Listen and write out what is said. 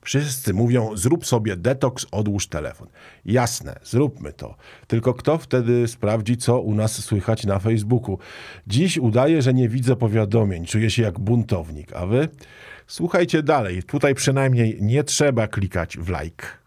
Wszyscy mówią, zrób sobie detoks, odłóż telefon. Jasne, zróbmy to. Tylko kto wtedy sprawdzi, co u nas słychać na Facebooku? Dziś udaję, że nie widzę powiadomień. Czuję się jak buntownik. A wy? Słuchajcie dalej. Tutaj przynajmniej nie trzeba klikać w like.